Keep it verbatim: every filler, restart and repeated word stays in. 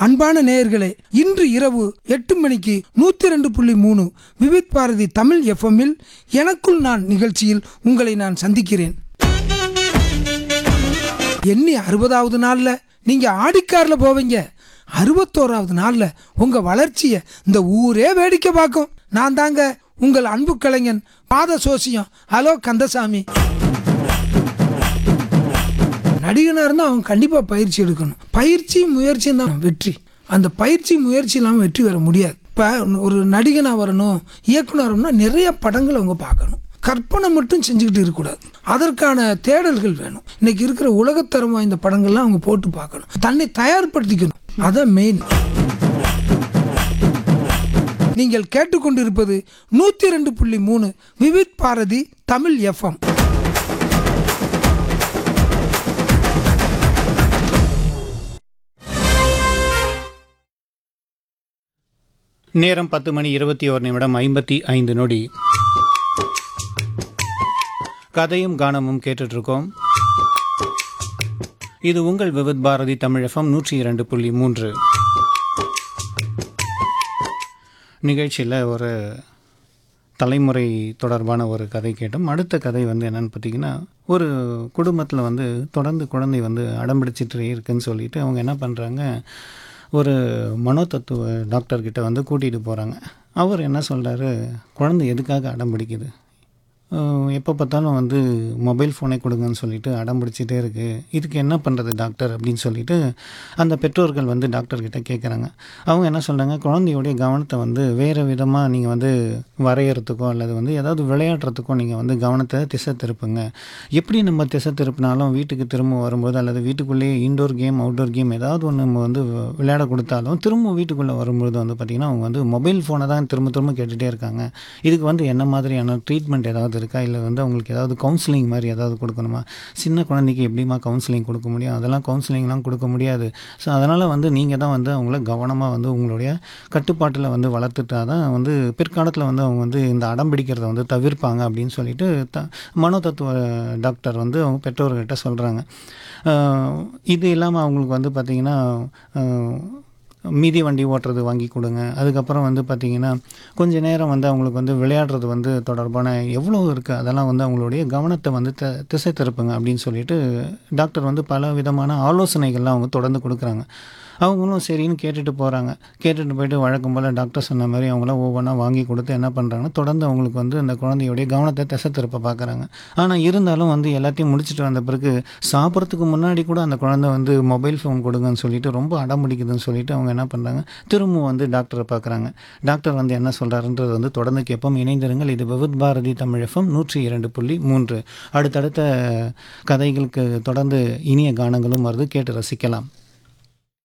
அன்பான நேயர்களே, இன்று இரவு எட்டு மணிக்கு நூத்தி ரெண்டு புள்ளி மூணு விவித் பாரதி தமிழ் எஃப்எம்மில் எனக்குள் நான் நிகழ்ச்சியில் உங்களை நான் சந்திக்கிறேன். எண்ணி அறுபதாவது நாள்ல நீங்க ஆடிக்கார்ல போவீங்க. அறுபத்தோராவது நாள்ல உங்க வளர்ச்சியை இந்த ஊரே வேடிக்கை பார்க்கும். நான் தாங்க உங்கள் அன்பு கலைஞன் பாத சோசியம். ஹலோ கந்தசாமி. நடிகனாக இருந்தால் அவங்க கண்டிப்பாக பயிற்சி எடுக்கணும். பயிற்சி முயற்சியும் தான் வெற்றி. அந்த பயிற்சி முயற்சி இல்லாமல் வெற்றி பெற முடியாது. இப்போ ஒரு நடிகனாக வரணும், இயக்குனர் வரணும்னா நிறைய படங்கள் அவங்க பார்க்கணும். கற்பனை மட்டும் செஞ்சுக்கிட்டு இருக்கக்கூடாது. அதற்கான தேடல்கள் வேணும். இன்னைக்கு இருக்கிற உலகத்தரம் வாய்ந்த படங்கள்லாம் அவங்க போட்டு பார்க்கணும். தன்னை தயார்படுத்திக்கணும். அதான் மெயின். நீங்கள் கேட்டுக்கொண்டிருப்பது நூற்றி ரெண்டு புள்ளி மூணு விவித் பாரதி தமிழ் எஃப்எம். நேரம் பத்து மணி இருபத்தி ஓர் நிமிடம் ஐம்பத்தி ஐந்து நொடி. கதையும் கானமும் கேட்டுட்ருக்கோம். இது உங்கள் விவித் பாரதி தமிழ் எஃப்எம் நூற்றி இரண்டு புள்ளி மூன்று. நிகழ்ச்சியில் ஒரு தலைமுறை தொடர்பான ஒரு கதை கேட்டோம். அடுத்த கதை வந்து என்னென்னு பார்த்தீங்கன்னா, ஒரு குடும்பத்தில் வந்து தொடர்ந்து குழந்தை வந்து அடம்பிடிச்சிட்டு இருக்குன்னு சொல்லிட்டு அவங்க என்ன பண்ணுறாங்க, ஒரு மனோதத்துவ டாக்டர்கிட்ட வந்து கூட்டிகிட்டு போகிறாங்க. அவர் என்ன சொல்கிறாரு, குழந்தை எதுக்காக அடம் பிடிக்குது, எப்போ பார்த்தாலும் வந்து மொபைல் ஃபோனை கொடுங்கன்னு சொல்லிட்டு அடம் பிடிச்சிட்டே இருக்குது, இதுக்கு என்ன பண்ணுறது டாக்டர் அப்படின்னு சொல்லிட்டு அந்த பெற்றோர்கள் வந்து டாக்டர்கிட்ட கேட்குறாங்க. அவங்க என்ன சொல்கிறாங்க, குழந்தையோடைய கவனத்தை வந்து வேறு விதமாக நீங்கள் வந்து வரைகிறதுக்கோ அல்லது வந்து ஏதாவது விளையாடுறதுக்கோ நீங்கள் வந்து கவனத்தை திசை திருப்புங்க. எப்படி நம்ம திசை திருப்பினாலும் வீட்டுக்கு திரும்ப வரும்போது அல்லது வீட்டுக்குள்ளேயே இன்டோர் கேம் அவுட்டோர் கேம் ஏதாவது ஒன்று நம்ம வந்து விளையாட கொடுத்தாலும் திரும்ப வீட்டுக்குள்ளே வரும்பொழுது வந்து பார்த்திங்கன்னா அவங்க வந்து மொபைல் ஃபோனை தான் திரும்ப திரும்ப கேட்டுகிட்டே இருக்காங்க. இதுக்கு வந்து என்ன மாதிரியான ட்ரீட்மெண்ட் ஏதாவது இருக்கா, இல்லை வந்து அவங்களுக்கு ஏதாவது கவுன்சிலிங் மாதிரி ஏதாவது கொடுக்கணுமா? சின்ன குழந்தைக்கு எப்படிமா கவுன்சிலிங் கொடுக்க முடியும்? அதெல்லாம் கவுன்சிலிங்லாம் கொடுக்க முடியாது. ஸோ அதனால் வந்து நீங்கள் தான் வந்து அவங்கள கவனமாக வந்து உங்களுடைய கட்டுப்பாட்டில் வந்து வளர்த்துட்டா தான் வந்து பிற்காலத்தில் வந்து அவங்க வந்து இந்த அடம் பிடிக்கிறத வந்து தவிர்ப்பாங்க அப்படின்னு சொல்லிட்டு த மனோதத்துவ டாக்டர் வந்து அவங்க பெற்றோர்கிட்ட சொல்கிறாங்க. இது இல்லாமல் அவங்களுக்கு வந்து பார்த்திங்கன்னா மீதி வண்டி ஓட்டுறது வாங்கி கொடுங்க. அதுக்கப்புறம் வந்து பார்த்திங்கன்னா கொஞ்சம் நேரம் வந்து அவங்களுக்கு வந்து விளையாடுறது வந்து தொடர்பான எவ்வளோ இருக்குது அதெல்லாம் வந்து அவங்களுடைய கவனத்தை வந்து த திசை திருப்புங்க அப்படின்னு சொல்லிட்டு டாக்டர் வந்து பல விதமான ஆலோசனைகள்லாம் அவங்க தொடர்ந்து கொடுக்குறாங்க. அவங்களும் சரின்னு கேட்டுட்டு போகிறாங்க. கேட்டுட்டு போயிட்டு வழக்கம் போல் டாக்டர் சொன்ன மாதிரி அவங்களாம் ஒவ்வொன்றா வாங்கி கொடுத்து என்ன பண்ணுறாங்கன்னா தொடர்ந்து அவங்களுக்கு வந்து அந்த குழந்தையுடைய கவனத்தை திசை திருப்ப பார்க்குறாங்க. ஆனால் இருந்தாலும் வந்து எல்லாத்தையும் முடிச்சுட்டு வந்த பிறகு சாப்பிட்றதுக்கு முன்னாடி கூட அந்த குழந்தை வந்து மொபைல் ஃபோன் கொடுங்கன்னு சொல்லிட்டு ரொம்ப அடம் பிடிக்குதுன்னு சொல்லிட்டு அவங்க என்ன பண்ணுறாங்க, திரும்ப வந்து டாக்டரை பார்க்குறாங்க. டாக்டர் வந்து என்ன சொல்கிறாருன்றது வந்து தொடர்ந்து கேட்போம். இணைந்திருங்கள். இது விவித் பாரதி தமிழ் எஃப்எம் நூற்றி இரண்டு புள்ளி மூன்று. அடுத்தடுத்த கதைகளுக்கு தொடர்ந்து இனிய கானங்களும் வருது, கேட்டு ரசிக்கலாம்.